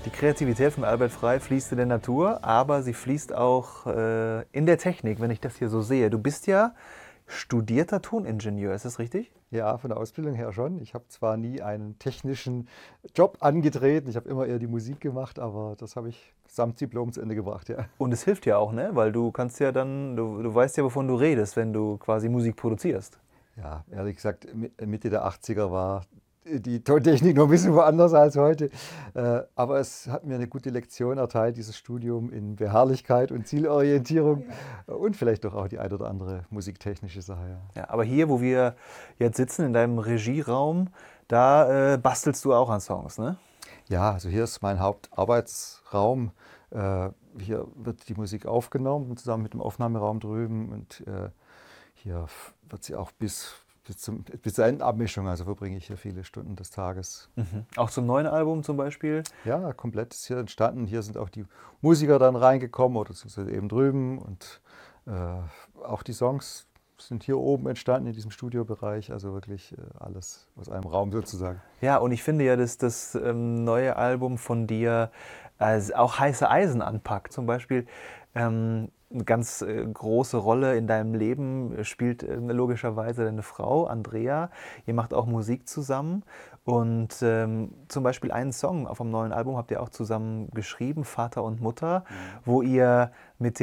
Die Kreativität von Albert Frey fließt in der Natur, aber sie fließt auch in der Technik, wenn ich das hier so sehe. Du bist ja studierter Toningenieur, ist das richtig? Ja, von der Ausbildung her schon. Ich habe zwar nie einen technischen Job angetreten, ich habe immer eher die Musik gemacht, aber das habe ich samt Diplom zu Ende gebracht, ja. Und es hilft ja auch, ne? Weil du kannst ja dann, du weißt ja, wovon du redest, wenn du quasi Musik produzierst. Ja, ehrlich gesagt, Mitte der 80er war die Tontechnik noch ein bisschen woanders als heute. Aber es hat mir eine gute Lektion erteilt, dieses Studium in Beharrlichkeit und Zielorientierung und vielleicht doch auch die ein oder andere musiktechnische Sache. Ja. Ja, aber hier, wo wir jetzt sitzen, in deinem Regieraum, da bastelst du auch an Songs, ne? Ja, also hier ist mein Hauptarbeitsraum. Hier wird die Musik aufgenommen, zusammen mit dem Aufnahmeraum drüben. Und hier wird sie auch bis zur Endabmischung, also verbringe ich hier viele Stunden des Tages. Mhm. Auch zum neuen Album zum Beispiel. Ja, komplett ist hier entstanden. Hier sind auch die Musiker dann reingekommen oder beziehungsweise eben drüben. Und auch die Songs sind hier oben entstanden in diesem Studiobereich. Also wirklich alles aus einem Raum sozusagen. Ja, und ich finde ja, dass das neue Album von dir auch heiße Eisen anpackt. Zum Beispiel eine ganz große Rolle in deinem Leben spielt logischerweise deine Frau, Andrea. Ihr macht auch Musik zusammen. Und zum Beispiel einen Song auf dem neuen Album habt ihr auch zusammen geschrieben, Vater und Mutter, wo ihr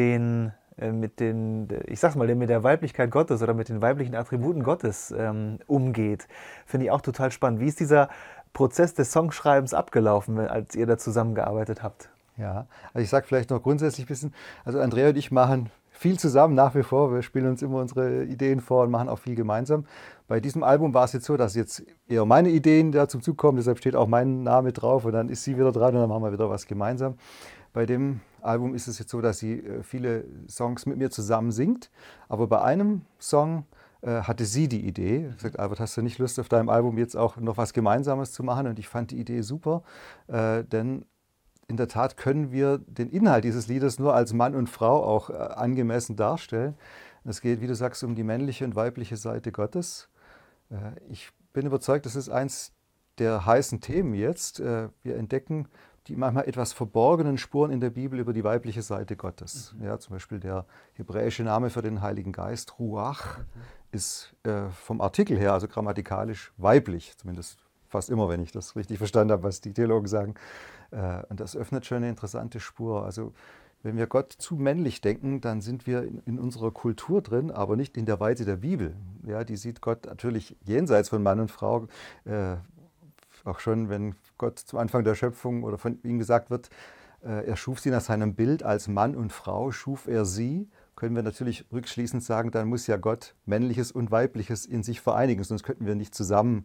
ich sag's mal, mit der Weiblichkeit Gottes oder mit den weiblichen Attributen Gottes umgeht. Finde ich auch total spannend. Wie ist dieser Prozess des Songschreibens abgelaufen, als ihr da zusammengearbeitet habt? Ja, also ich sage vielleicht noch grundsätzlich ein bisschen, also Andrea und ich machen viel zusammen nach wie vor. Wir spielen uns immer unsere Ideen vor und machen auch viel gemeinsam. Bei diesem Album war es jetzt so, dass jetzt eher meine Ideen da zum Zug kommen, deshalb steht auch mein Name drauf und dann ist sie wieder dran und dann machen wir wieder was gemeinsam. Bei dem Album ist es jetzt so, dass sie viele Songs mit mir zusammen singt, aber bei einem Song hatte sie die Idee. Sie hat gesagt, Albert, hast du nicht Lust, auf deinem Album jetzt auch noch was Gemeinsames zu machen? Und ich fand die Idee super, denn in der Tat können wir den Inhalt dieses Liedes nur als Mann und Frau auch angemessen darstellen. Es geht, wie du sagst, um die männliche und weibliche Seite Gottes. Ich bin überzeugt, das ist eins der heißen Themen jetzt. Wir entdecken die manchmal etwas verborgenen Spuren in der Bibel über die weibliche Seite Gottes. Ja, zum Beispiel der hebräische Name für den Heiligen Geist, Ruach, ist vom Artikel her, also grammatikalisch, weiblich, zumindest fast immer, wenn ich das richtig verstanden habe, was die Theologen sagen. Und das öffnet schon eine interessante Spur. Also wenn wir Gott zu männlich denken, dann sind wir in unserer Kultur drin, aber nicht in der Weite der Bibel. Ja, die sieht Gott natürlich jenseits von Mann und Frau. Auch schon, wenn Gott zum Anfang der Schöpfung oder von ihm gesagt wird, er schuf sie nach seinem Bild, als Mann und Frau schuf er sie, können wir natürlich rückschließend sagen, dann muss ja Gott Männliches und Weibliches in sich vereinigen, sonst könnten wir nicht zusammen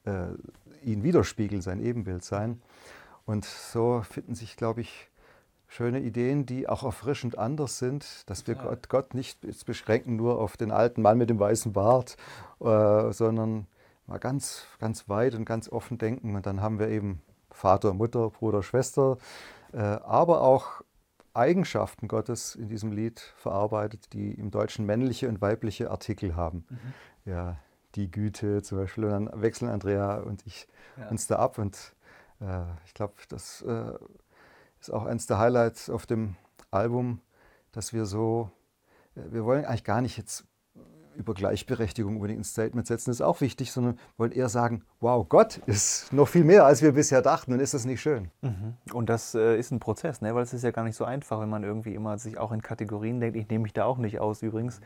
ihn widerspiegeln, sein Ebenbild sein. Und so finden sich, glaube ich, schöne Ideen, die auch erfrischend anders sind, dass wir Gott nicht jetzt beschränken nur auf den alten Mann mit dem weißen Bart, sondern mal ganz, ganz weit und ganz offen denken. Und dann haben wir eben Vater, Mutter, Bruder, Schwester, aber auch Eigenschaften Gottes in diesem Lied verarbeitet, die im Deutschen männliche und weibliche Artikel haben. Ja, die Güte zum Beispiel. Und dann wechseln Andrea und ich uns da ab. Und ich glaube, das ist auch eines der Highlights auf dem Album, dass wir wir wollen eigentlich gar nicht jetzt über Gleichberechtigung unbedingt ein Statement setzen, das ist auch wichtig, sondern wollen eher sagen, wow, Gott ist noch viel mehr, als wir bisher dachten, und ist das nicht schön? Mhm. Und das ist ein Prozess, ne? Weil es ist ja gar nicht so einfach, wenn man irgendwie immer sich auch in Kategorien denkt. Ich nehme mich da auch nicht aus übrigens.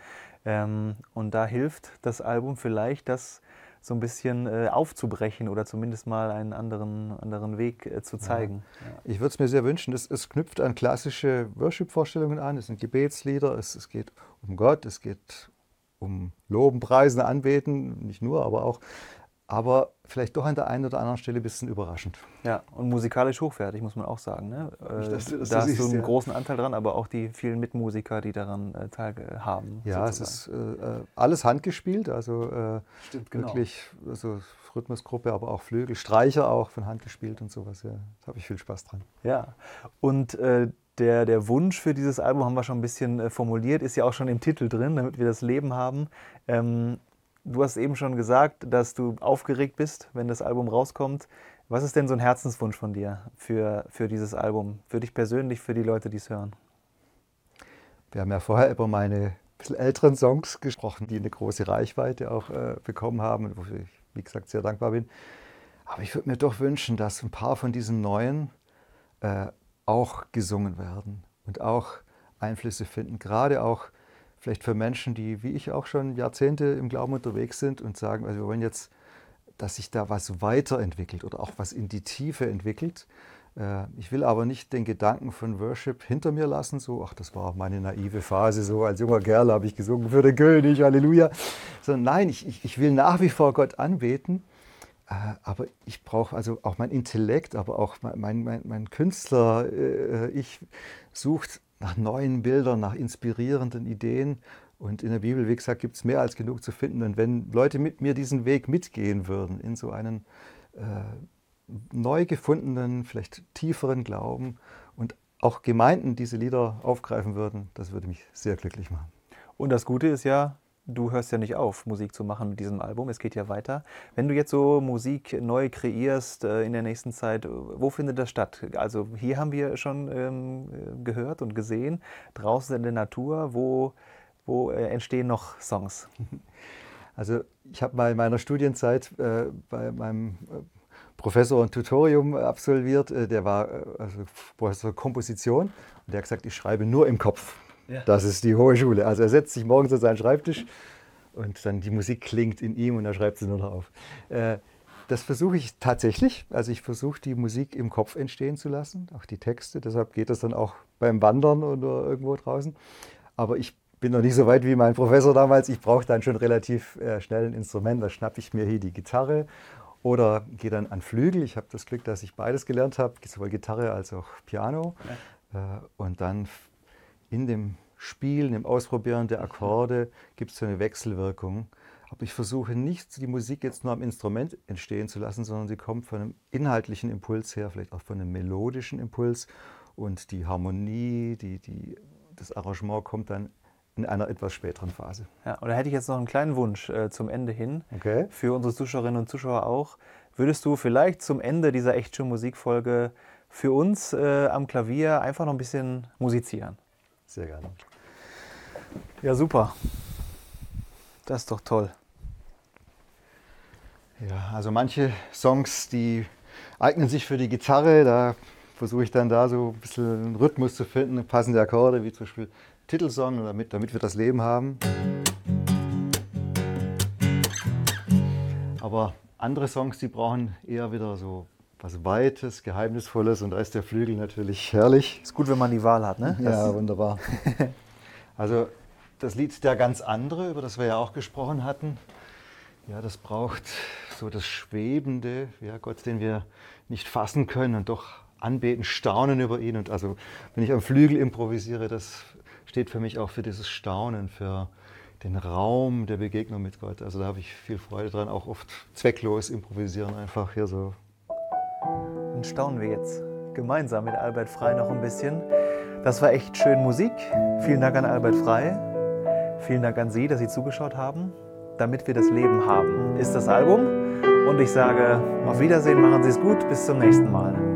Und da hilft das Album vielleicht, das so ein bisschen aufzubrechen oder zumindest mal einen anderen Weg zu zeigen. Ja. Ich würde es mir sehr wünschen, es knüpft an klassische Worship-Vorstellungen an, es sind Gebetslieder, es geht um Gott, es geht um Loben, Preisen, Anbeten, nicht nur, aber auch, aber vielleicht doch an der einen oder anderen Stelle ein bisschen überraschend. Ja, und musikalisch hochwertig, muss man auch sagen. Ne? Nicht, dass du das Da so hast du siehst, einen ja. großen Anteil dran, aber auch die vielen Mitmusiker, die daran teilhaben. Ja, sozusagen. es ist alles handgespielt, also Stimmt, genau. wirklich, also Rhythmusgruppe, aber auch Flügel, Streicher auch von Hand gespielt und sowas. Ja, da habe ich viel Spaß dran. Ja, und der Wunsch für dieses Album haben wir schon ein bisschen formuliert, ist ja auch schon im Titel drin, damit wir das Leben haben. Du hast eben schon gesagt, dass du aufgeregt bist, wenn das Album rauskommt. Was ist denn so ein Herzenswunsch von dir für dieses Album? Für dich persönlich, für die Leute, die es hören? Wir haben ja vorher über meine bisschen älteren Songs gesprochen, die eine große Reichweite auch bekommen haben, wofür ich, wie gesagt, sehr dankbar bin. Aber ich würde mir doch wünschen, dass ein paar von diesen neuen auch gesungen werden und auch Einflüsse finden. Gerade auch vielleicht für Menschen, die wie ich auch schon Jahrzehnte im Glauben unterwegs sind und sagen, also wir wollen jetzt, dass sich da was weiterentwickelt oder auch was in die Tiefe entwickelt. Ich will aber nicht den Gedanken von Worship hinter mir lassen, so, ach, das war meine naive Phase, so als junger Kerl habe ich gesungen für den König, Halleluja. Sondern nein, ich will nach wie vor Gott anbeten, aber ich brauche also auch mein Intellekt, aber auch mein Künstler, ich sucht nach neuen Bildern, nach inspirierenden Ideen. Und in der Bibel, wie gesagt, gibt es mehr als genug zu finden. Und wenn Leute mit mir diesen Weg mitgehen würden, in so einen neu gefundenen, vielleicht tieferen Glauben und auch Gemeinden diese Lieder aufgreifen würden, das würde mich sehr glücklich machen. Und das Gute ist ja, du hörst ja nicht auf, Musik zu machen mit diesem Album. Es geht ja weiter. Wenn du jetzt so Musik neu kreierst in der nächsten Zeit, wo findet das statt? Also hier haben wir schon gehört und gesehen, draußen in der Natur, wo entstehen noch Songs? Also ich habe mal in meiner Studienzeit bei meinem Professor ein Tutorium absolviert, der war also Professor Komposition und der hat gesagt, ich schreibe nur im Kopf. Ja. Das ist die hohe Schule. Also er setzt sich morgens an seinen Schreibtisch und dann die Musik klingt in ihm und er schreibt sie nur noch auf. Das versuche ich tatsächlich. Also ich versuche die Musik im Kopf entstehen zu lassen, auch die Texte. Deshalb geht das dann auch beim Wandern oder irgendwo draußen. Aber ich bin noch nicht so weit wie mein Professor damals. Ich brauche dann schon relativ schnell ein Instrument. Da schnappe ich mir hier die Gitarre oder gehe dann an Flügel. Ich habe das Glück, dass ich beides gelernt habe, sowohl Gitarre als auch Piano. Ja. Und dann in dem Spielen, im Ausprobieren der Akkorde gibt es so eine Wechselwirkung. Aber ich versuche nicht, die Musik jetzt nur am Instrument entstehen zu lassen, sondern sie kommt von einem inhaltlichen Impuls her, vielleicht auch von einem melodischen Impuls. Und die Harmonie, das Arrangement kommt dann in einer etwas späteren Phase. Ja, und da hätte ich jetzt noch einen kleinen Wunsch zum Ende hin, okay, für unsere Zuschauerinnen und Zuschauer auch. Würdest du vielleicht zum Ende dieser echt schönen Musikfolge für uns am Klavier einfach noch ein bisschen musizieren? Sehr gerne. Ja, super. Das ist doch toll. Ja, also manche Songs, die eignen sich für die Gitarre. Da versuche ich dann da so ein bisschen einen Rhythmus zu finden, passende Akkorde, wie zum Beispiel Titelsong, damit wir das Leben haben. Aber andere Songs, die brauchen eher wieder so was Weites, Geheimnisvolles und da ist der Flügel natürlich herrlich. Ist gut, wenn man die Wahl hat, ne? Ja, wunderbar. Also das Lied Der ganz andere, über das wir ja auch gesprochen hatten, ja, das braucht so das Schwebende, ja, Gott, den wir nicht fassen können und doch anbeten, staunen über ihn. Und also wenn ich am Flügel improvisiere, das steht für mich auch für dieses Staunen, für den Raum der Begegnung mit Gott. Also da habe ich viel Freude dran, auch oft zwecklos improvisieren, einfach hier so. Dann staunen wir jetzt gemeinsam mit Albert Frei noch ein bisschen. Das war echt schön Musik. Vielen Dank an Albert Frei. Vielen Dank an Sie, dass Sie zugeschaut haben. Damit wir das Leben haben, ist das Album. Und ich sage auf Wiedersehen, machen Sie es gut, bis zum nächsten Mal.